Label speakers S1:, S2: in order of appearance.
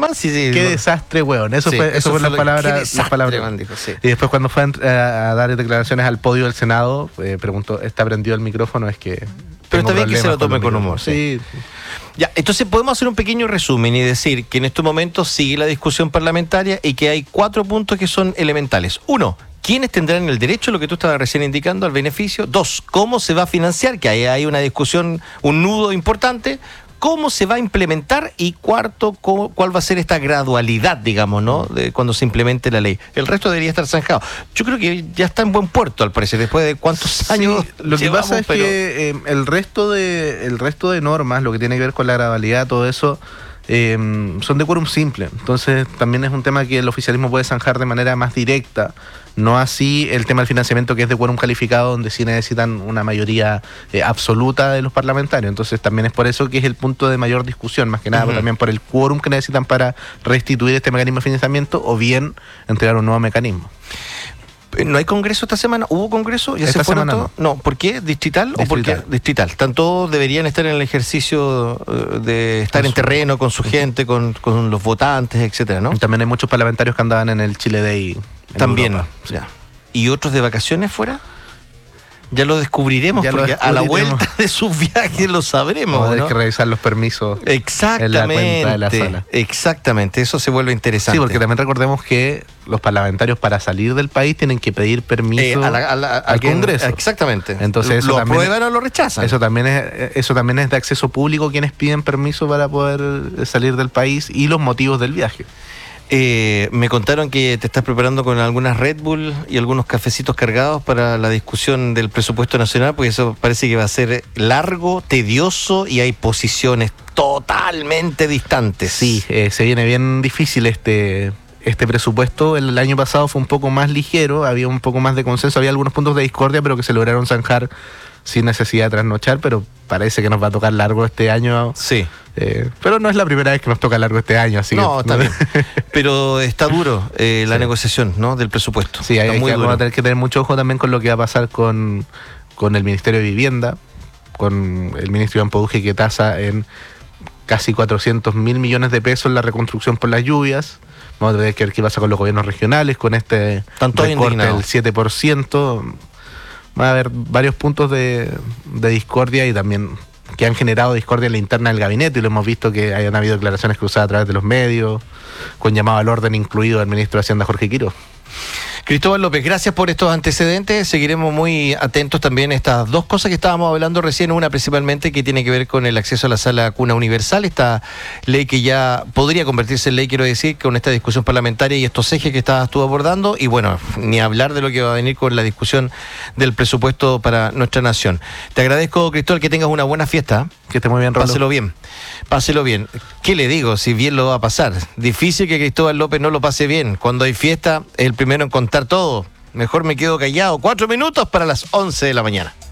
S1: más. Sí,
S2: qué desastre, weón. Eso fue las palabras.
S1: Man, dijo, sí.
S2: Y después cuando fue a dar declaraciones al podio del Senado, preguntó, ¿está prendido el micrófono? Es que...
S1: Pero está bien que se lo tome con humor.
S2: Sí.
S1: Ya, entonces podemos hacer un pequeño resumen y decir que en estos momentos sigue la discusión parlamentaria y que hay 4 puntos que son elementales. 1, ¿quiénes tendrán el derecho, lo que tú estabas recién indicando, al beneficio? 2, ¿cómo se va a financiar? Que ahí hay una discusión, un nudo importante. ¿Cómo se va a implementar? Y 4, ¿cuál va a ser esta gradualidad, digamos, ¿no? De cuando se implemente la ley. El resto debería estar zanjado. Yo creo que ya está en buen puerto, al parecer, después de cuántos años.
S2: Lo que pasa es que el resto de normas, lo que tiene que ver con la gradualidad, todo eso, son de quórum simple. Entonces también es un tema que el oficialismo puede zanjar de manera más directa. No así el tema del financiamiento, que es de quórum calificado, donde sí necesitan una mayoría absoluta de los parlamentarios. Entonces también es por eso que es el punto de mayor discusión, más que nada, pero también por el quórum que necesitan para restituir este mecanismo de financiamiento o bien entregar un nuevo mecanismo.
S1: ¿No hay congreso esta semana? ¿Hubo congreso? ¿Ya
S2: esta
S1: se fueron
S2: semana
S1: todos? No. ¿Por qué? ¿Distrital? ¿O por qué? Distrital. Todos deberían estar en el ejercicio de estar en terreno con su gente, con los votantes, etcétera, ¿no?
S2: También hay muchos parlamentarios que andaban en el Chile Day.
S1: También. Ya. ¿Y otros de vacaciones fuera? Ya lo descubriremos, porque a la vuelta de sus viajes lo sabremos.
S2: Vamos a tener que revisar los permisos en la cuenta de la sala.
S1: Exactamente, eso se vuelve interesante.
S2: Sí, porque también recordemos que los parlamentarios para salir del país tienen que pedir permiso al Congreso.
S1: Exactamente.
S2: Entonces
S1: ¿Lo aprueban o lo rechazan?
S2: Eso también es de acceso público, quienes piden permiso para poder salir del país y los motivos del viaje.
S1: Me contaron que te estás preparando con algunas Red Bull y algunos cafecitos cargados para la discusión del presupuesto nacional, porque eso parece que va a ser largo, tedioso y hay posiciones totalmente distantes.
S2: Sí, se viene bien difícil este presupuesto. El año pasado fue un poco más ligero, había un poco más de consenso, había algunos puntos de discordia, pero que se lograron zanjar sin necesidad de trasnochar, pero parece que nos va a tocar largo este año.
S1: Sí.
S2: Pero no es la primera vez que nos toca largo este año, así
S1: no,
S2: que...
S1: está bien. Pero está duro la negociación, ¿no? Del presupuesto.
S2: Sí, vamos a tener que tener mucho ojo también con lo que va a pasar con el Ministerio de Vivienda, con el ministro Iván Poduje, que tasa en casi 400.000 millones de pesos la reconstrucción por las lluvias. Vamos a tener que ver qué pasa con los gobiernos regionales, con este recorte del 7%. Va a haber varios puntos de discordia y también que han generado discordia en la interna del gabinete, y lo hemos visto que hayan habido declaraciones cruzadas a través de los medios, con llamado al orden incluido al ministro de Hacienda, Jorge Quiroz.
S1: Cristóbal López, gracias por estos antecedentes. Seguiremos muy atentos también a estas 2 cosas que estábamos hablando recién. Una principalmente que tiene que ver con el acceso a la sala cuna universal, esta ley que ya podría convertirse en ley, quiero decir, con esta discusión parlamentaria y estos ejes que estabas tú abordando. Y bueno, ni hablar de lo que va a venir con la discusión del presupuesto para nuestra nación. Te agradezco, Cristóbal, que tengas una buena fiesta.
S2: Que esté muy bien, Rolo.
S1: Páselo bien. ¿Qué le digo? Si bien lo va a pasar. Difícil que Cristóbal López no lo pase bien. Cuando hay fiesta, es el primero en contar todo. Mejor me quedo callado. 4 minutos para las 11 de la mañana.